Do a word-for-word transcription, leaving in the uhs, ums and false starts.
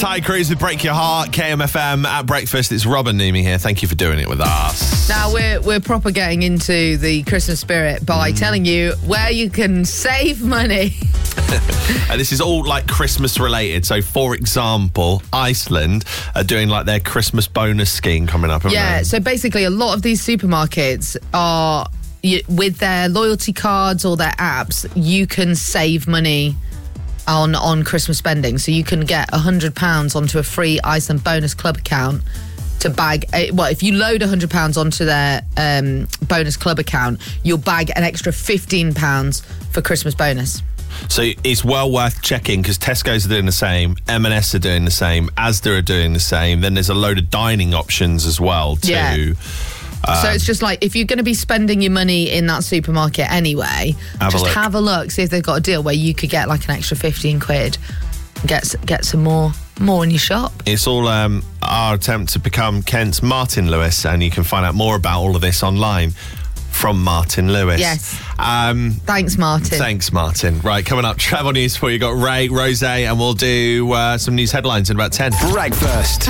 Ty Cruz with Break Your Heart, K M F M at breakfast. It's Rob and Nimi here. Thank you for doing it with us. Now, we're we're proper getting into the Christmas spirit by mm. telling you where you can save money. And this is all like Christmas related. So, for example, Iceland are doing like their Christmas bonus scheme coming up. Yeah, they? so basically a lot of these supermarkets are, you, with their loyalty cards or their apps, you can save money on on Christmas spending. So you can get one hundred pounds onto a free Iceland bonus club account to bag, well, if you load one hundred pounds onto their um, bonus club account, you'll bag an extra fifteen pounds for Christmas bonus. So it's well worth checking because Tesco's are doing the same, M and S are doing the same, Asda are doing the same. Then there's a load of dining options as well too. Yeah. Um, so it's just like, if you're going to be spending your money in that supermarket anyway, have just a have a look, see if they've got a deal where you could get like an extra fifteen quid, get get some more more in your shop. It's all um, our attempt to become Kent's Martin Lewis, and you can find out more about all of this online from Martin Lewis. Yes. Um, thanks, Martin. Thanks, Martin. Right, coming up, travel news for you. Got Ray, Rose, and we'll do uh, some news headlines in about ten. Breakfast.